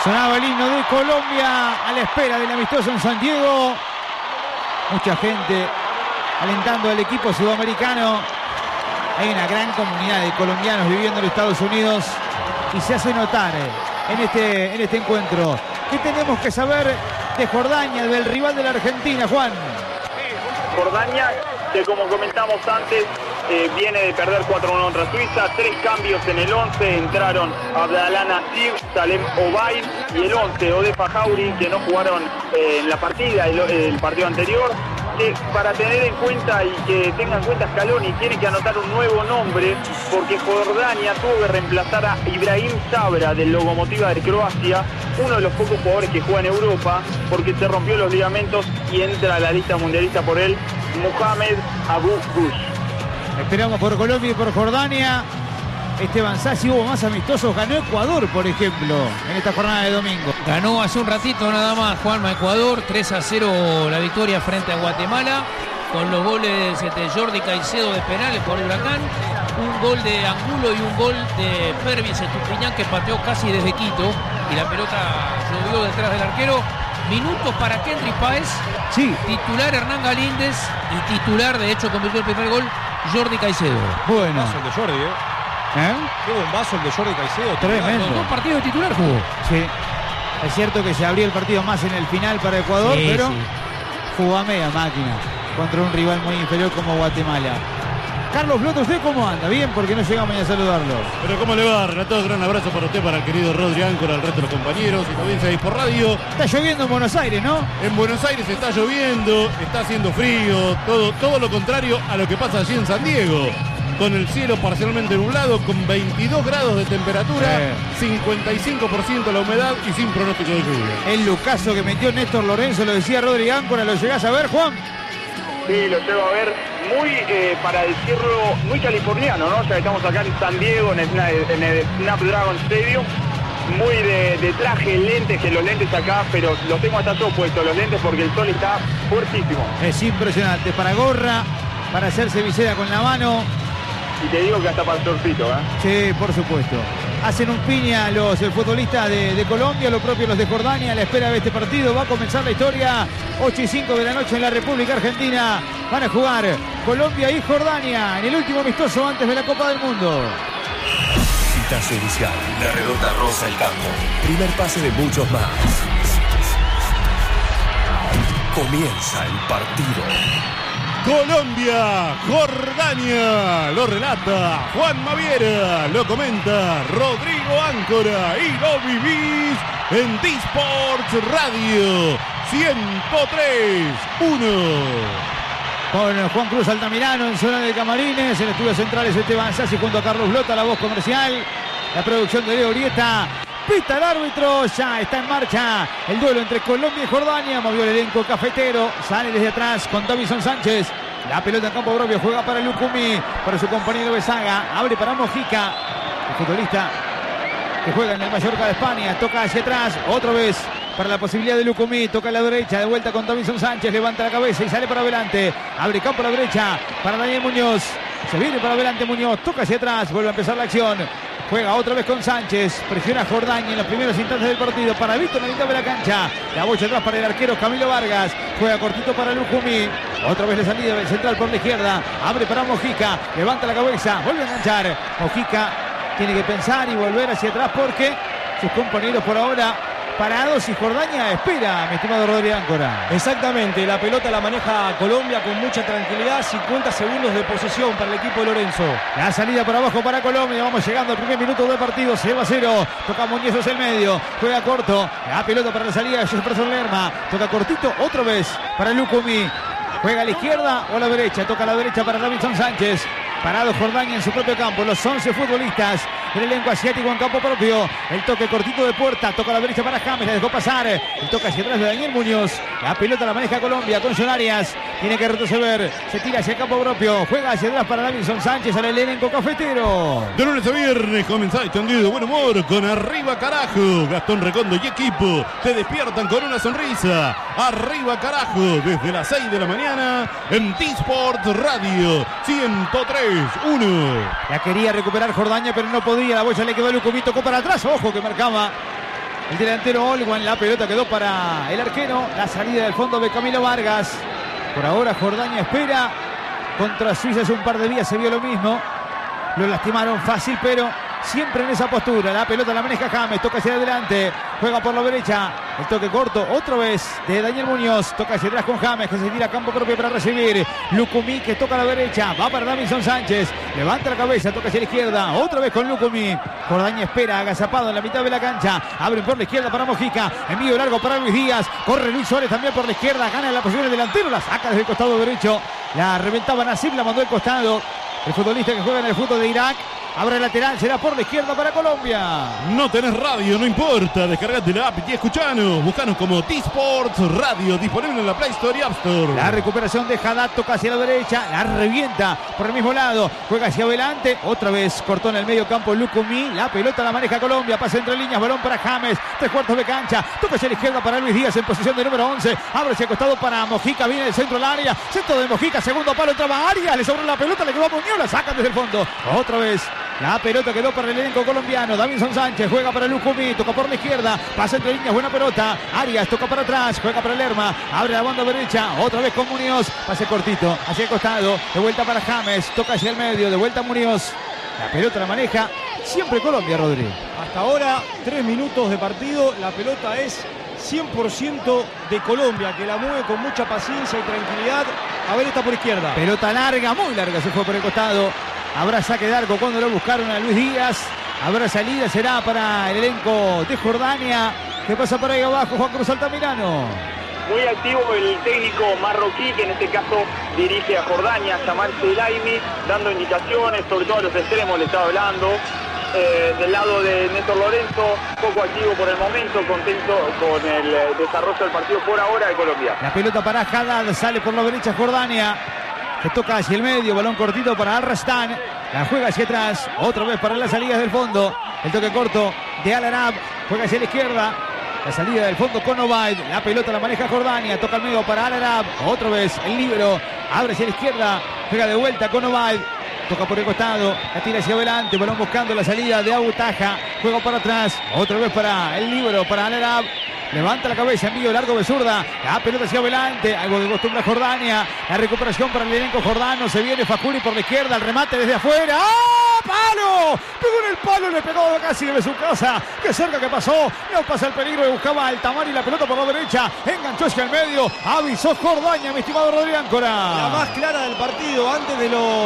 Sonaba el himno de Colombia a la espera del amistoso en San Diego. Mucha gente alentando al equipo sudamericano. Hay una gran comunidad de colombianos viviendo en los Estados Unidos y se hace notar en este encuentro. ¿Qué tenemos que saber de Jordania, del rival de la Argentina, Juan? Jordania, que como comentamos antes, viene de perder 4-1 contra Suiza, 3 cambios en el 11, entraron Abdallah Nassir, Salem Obaid y el 11, Odefa Jauri, que no jugaron en la partida, el partido anterior. Para tener en cuenta y que tengan en cuenta Scaloni, tiene que anotar un nuevo nombre, porque Jordania tuvo que reemplazar a Ibrahim Sabra del Lokomotiva de Croacia, uno de los pocos jugadores que juega en Europa, porque se rompió los ligamentos y entra a la lista mundialista por él, Mohamed Abu Ghush. Esperamos por Colombia y por Jordania. Esteban Sassi, hubo más amistosos, ganó Ecuador, por ejemplo, en esta jornada de domingo. Ganó hace un ratito nada más Juanma Ecuador, 3-0 la victoria frente a Guatemala, con los goles de Jordi Caicedo de penales por Huracán, un gol de Angulo y un gol de Pervis Estupiñán, que pateó casi desde Quito, y la pelota llovió detrás del arquero. Minutos para Kendry Páez, sí. Titular Hernán Galíndez y titular, de hecho, convirtió el primer gol Jordi Caicedo. Bueno. El de Jordi, Qué bombazo el de Jordi Caicedo. Tremendo. Los 2 partidos de titular jugó. Sí. Es cierto que se abrió el partido más en el final para Ecuador, Sí, pero sí. jugó a media máquina contra un rival muy inferior como Guatemala. Carlos Blotto, ¿usted cómo anda? Bien, porque no llegamos ni a saludarlo. Pero ¿cómo le va, Renato? Gran abrazo para usted, para el querido Rodri Áncora, al resto de los compañeros y también seguís por radio. Está lloviendo en Buenos Aires, ¿no? En Buenos Aires está lloviendo, está haciendo frío, todo lo contrario a lo que pasa allí en San Diego. Con el cielo parcialmente nublado, con 22 grados de temperatura, 55% la humedad y sin pronóstico de lluvia. El lucaso que metió Néstor Lorenzo, lo decía Rodri Áncora, ¿lo llegás a ver, Juan? Sí, lo llevo a ver muy, para decirlo, muy californiano, ¿no? Ya que estamos acá en San Diego, en el Snapdragon Stadium, muy de traje, lentes, que los lentes acá, pero los tengo hasta yo puestos, los lentes, porque el sol está fuertísimo. Es impresionante, para gorra, para hacerse visera con la mano. Y te digo que hasta para el torcito, Sí, por supuesto. Hacen un piña los futbolistas de Colombia, lo propio los de Jordania, a la espera de este partido. Va a comenzar la historia, 8:05 de la noche en la República Argentina. Van a jugar Colombia y Jordania en el último amistoso antes de la Copa del Mundo. Citazo inicial, la redonda rosa el campo. Primer pase de muchos más. Comienza el partido. Colombia, Jordania, lo relata Juan Maviera, lo comenta Rodrigo Áncora y lo vivís en D-Sports Radio 103.1. Con Juan Cruz Altamirano en zona de camarines, en estudios centrales Esteban Sassi junto a Carlos Blota, la voz comercial, la producción de Leo Urieta. Pita el árbitro, ya está en marcha el duelo entre Colombia y Jordania. Movió el elenco cafetero, sale desde atrás con Davison Sánchez. La pelota en campo propio, juega para Lucumí, para su compañero Besaga, abre para Mojica, el futbolista que juega en el Mallorca de España, toca hacia atrás, otra vez para la posibilidad de Lucumí, toca a la derecha, de vuelta con Davison Sánchez, levanta la cabeza y sale para adelante, abre campo a la derecha para Daniel Muñoz, se viene para adelante Muñoz, toca hacia atrás, vuelve a empezar la acción. Juega otra vez con Sánchez, presiona a Jordania en los primeros instantes del partido. Para Víctor en la mitad de la cancha. La bocha atrás para el arquero Camilo Vargas. Juega cortito para Lucumí. Otra vez la salida del central por la izquierda. Abre para Mojica. Levanta la cabeza. Vuelve a enganchar. Mojica tiene que pensar y volver hacia atrás porque sus compañeros por ahora parados y Jordania espera, mi estimado Rodri Áncora. Exactamente, la pelota la maneja Colombia con mucha tranquilidad, 50 segundos de posesión para el equipo de Lorenzo. La salida por abajo para Colombia, vamos llegando al primer minuto del partido, 0-0, toca Muñoz hacia el medio, juega corto, la pelota para la salida de Jefferson Lerma, toca cortito, otra vez para Lucumí, juega a la izquierda o a la derecha, toca a la derecha para Davison Sánchez. Parado Jordania en su propio campo, los 11 futbolistas del elenco asiático en campo propio. El toque cortito de puerta, toca a la derecha para James, la dejó pasar. El toque hacia atrás de Daniel Muñoz. La pelota la maneja Colombia con John Arias. Tiene que retroceder, se tira hacia el campo propio. Juega hacia atrás para Davison Sánchez al elenco cafetero. De lunes a viernes comenzá extendido de buen humor con Arriba Carajo. Gastón Recondo y equipo te despiertan con una sonrisa. Arriba Carajo, desde las 6 de la mañana en T-Sport Radio 103.1. La quería recuperar Jordania, pero no podía. La boya le quedó a Lucumí, tocó para atrás. Ojo que marcaba El delantero Olwan, la pelota quedó para el arquero. La salida del fondo de Camilo Vargas. Por ahora Jordania espera. Contra Suiza hace un par de días se vio lo mismo. Lo lastimaron fácil, pero siempre en esa postura. La pelota la maneja James, toca hacia adelante, juega por la derecha, el toque corto, otra vez de Daniel Muñoz, toca hacia atrás con James, que se tira a campo propio para recibir. Lucumí, que toca a la derecha, va para Davinson Sánchez, levanta la cabeza, toca hacia la izquierda, otra vez con Lucumí. Jordania espera, agazapado en la mitad de la cancha, abren por la izquierda para Mojica, envío largo para Luis Díaz, corre Luis Suárez también por la izquierda, gana la posición del delantero, la saca desde el costado derecho, la reventaba Nasib, la mandó al costado. El futbolista que juega en el fútbol de Irak. Abre el lateral, será por la izquierda para Colombia. No tenés radio, no importa. Descargate la app y escuchanos. Buscanos como T-Sports Radio, disponible en la Play Store y App Store. La recuperación de Haddad, toca hacia la derecha, la revienta por el mismo lado, juega hacia adelante, otra vez cortó en el medio campo Lucumí, la pelota la maneja Colombia, pasa entre líneas, balón para James, 3/4 de cancha, toca hacia la izquierda para Luis Díaz en posición de número 11, abre hacia el costado para Mojica, viene el centro del área, centro de Mojica, segundo palo, entraba Arias, le sobró la pelota, le quedó a Muñoz, la sacan desde el fondo, otra vez. La pelota quedó para el elenco colombiano. Davinson Sánchez juega para Lucumí, toca por la izquierda, pasa entre líneas, buena pelota. Arias toca para atrás, juega para Lerma, abre la banda derecha, otra vez con Muñoz, pase cortito, hacia el costado, de vuelta para James, toca hacia el medio, de vuelta Muñoz. La pelota la maneja siempre Colombia, Rodrigo. Hasta ahora, 3 minutos de partido, la pelota es 100% de Colombia, que la mueve con mucha paciencia y tranquilidad. A ver, está por izquierda. Pelota larga, muy larga, se fue por el costado. Habrá saque de arco cuando lo buscaron a Luis Díaz. Habrá salida, será para el elenco de Jordania. ¿Qué pasa por ahí abajo, Juan Cruz Altamirano? Muy activo el técnico marroquí, que en este caso dirige a Jordania, Jamal Selaimi, dando indicaciones, sobre todo a los extremos le estaba hablando. Del lado de Néstor Lorenzo, poco activo por el momento, contento con el desarrollo del partido por ahora de Colombia. La pelota para Haddad, sale por la derecha Jordania. Se toca hacia el medio, balón cortito para Al-Rastan. La juega hacia atrás, otra vez para las salidas del fondo. El toque corto de Al-Arab, juega hacia la izquierda. La salida del fondo con Obaid, la pelota la maneja Jordania, toca al medio para Al-Arab. Otra vez el líbero, abre hacia la izquierda, juega de vuelta con Obaid. Toca por el costado, la tira hacia adelante, balón buscando la salida de Abu Taha. Juega para atrás, otra vez para el líbero, para Al-Arab. Levanta la cabeza, envío largo de zurda. La pelota hacia adelante, algo que acostumbra Jordania. La recuperación para el elenco jordano. Se viene Fajuli por la izquierda, el remate desde afuera. ¡Ah! ¡Palo! Pegó en el palo, le pegó casi de su casa. ¡Qué cerca que pasó! No pasa el peligro, buscaba Altamari la pelota por la derecha. Enganchó hacia el medio. Avisó Jordania, mi estimado Rodrigo Áncora. La más clara del partido antes de los